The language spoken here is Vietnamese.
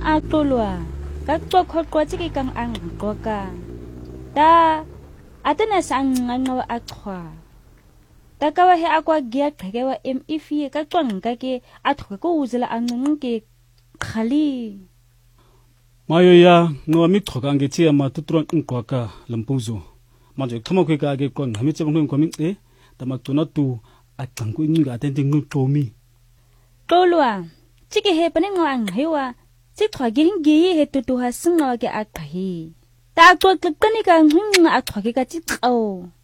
a tlolwa ka qoqoqwa tse ke kang ang qoka ta atena sang nganga a qhwa ta ka wa he akwa gia qhekewa ifie ka tswang ka ke a thwe ko uzela anqunqu ke khali mayo ya no mi thoka ngethi ya matutron nqwaka lampuzo manje thoma kweka ke kon hamitse bangwe ngomintse tamagcona tu aqanku incinga atente nqomi tlolwa tike he panengo anghewa tsikwa giringi he tutuha singa ke aqhi ta qoqeqani ka nqunqa aqhwa ke ka tsikao